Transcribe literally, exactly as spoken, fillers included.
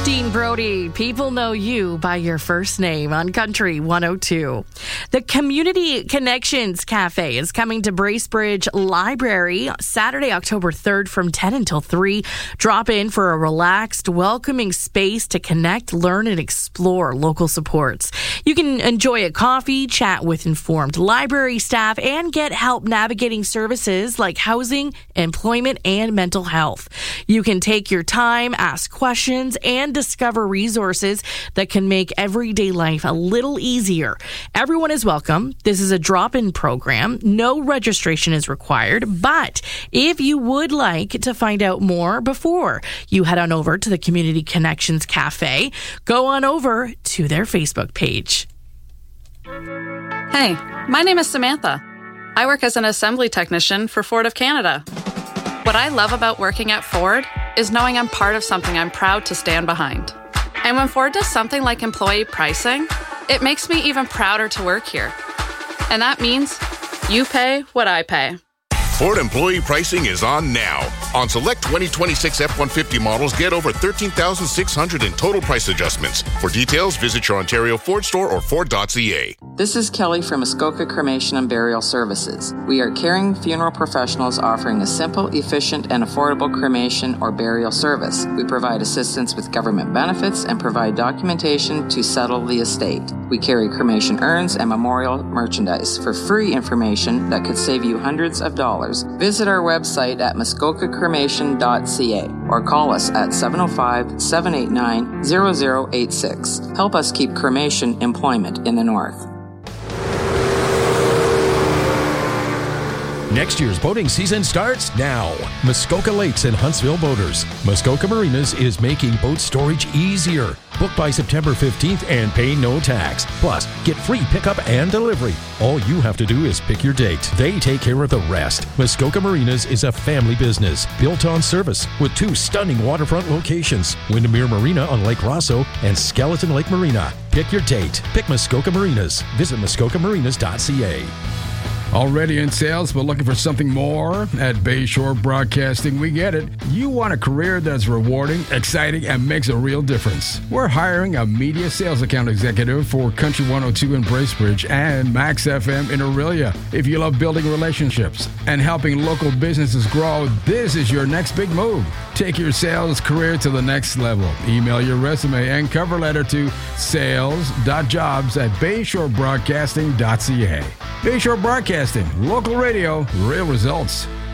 Dean Brody, people know you by your first name on Country one oh two. The Community Connections Cafe is coming to Bracebridge Library Saturday, October third from ten until three. Drop in for a relaxed, welcoming space to connect, learn, and explore local supports. You can enjoy a coffee, chat with informed library staff, and get help navigating services like housing, employment, and mental health. You can take your time, ask questions, and discover resources that can make everyday life a little easier. Everyone is welcome. This is a drop-in program. No registration is required, but if you would like to find out more before you head on over to the Community Connections Cafe, go on over to their Facebook page. Hey, my name is Samantha. I work as an assembly technician for Ford of Canada. What I love about working at Ford is knowing I'm part of something I'm proud to stand behind. And when Ford does something like employee pricing, it makes me even prouder to work here. And that means you pay what I pay. Ford employee pricing is on now. On select twenty twenty-six F one fifty models, get over thirteen thousand six hundred dollars in total price adjustments. For details, visit your Ontario Ford store or Ford dot C A. This is Kelly from Muskoka Cremation and Burial Services. We are caring funeral professionals offering a simple, efficient, and affordable cremation or burial service. We provide assistance with government benefits and provide documentation to settle the estate. We carry cremation urns and memorial merchandise. For free information that could save you hundreds of dollars, visit our website at muskoka cremation dot c a or call us at seven oh five, seven eight nine, zero zero eight six. Help us keep cremation employment in the North. Next year's boating season starts now. Muskoka Lakes and Huntsville Boaters. Muskoka Marinas is making boat storage easier. Book by September fifteenth and pay no tax. Plus, get free pickup and delivery. All you have to do is pick your date. They take care of the rest. Muskoka Marinas is a family business built on service with two stunning waterfront locations, Windermere Marina on Lake Rosso and Skeleton Lake Marina. Pick your date. Pick Muskoka Marinas. Visit muskoka marinas dot c a. Already in sales, but looking for something more? At Bayshore Broadcasting, we get it. You want a career that's rewarding, exciting, and makes a real difference. We're hiring a media sales account executive for Country one oh two in Bracebridge and Max F M in Orillia. If you love building relationships and helping local businesses grow, this is your next big move. Take your sales career to the next level. Email your resume and cover letter to sales dot jobs at bayshore broadcasting dot c a. Bayshore Broadcasting, local radio, real results.